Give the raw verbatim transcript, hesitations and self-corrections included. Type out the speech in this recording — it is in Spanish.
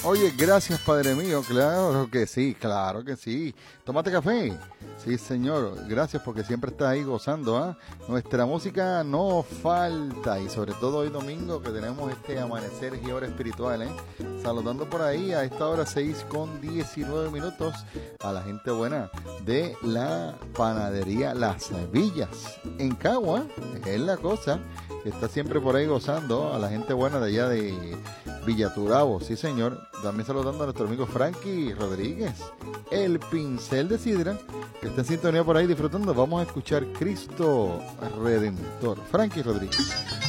Oye, gracias, Padre mío. Claro que sí, claro que sí. Tómate café. Sí, señor. Gracias porque siempre estás ahí gozando, ¿ah? Nuestra música no falta. Y sobre todo hoy domingo que tenemos este amanecer y hora espiritual, ¿eh? Saludando por ahí a esta hora seis con diecinueve minutos a la gente buena de la panadería Las Villas en Cagua. Es la cosa que está siempre por ahí gozando, a la gente buena de allá de Villaturabo, sí señor. También saludando a nuestro amigo Frankie Rodríguez, el pincel de sidra, que está en sintonía por ahí disfrutando. Vamos a escuchar Cristo Redentor. Frankie Rodríguez.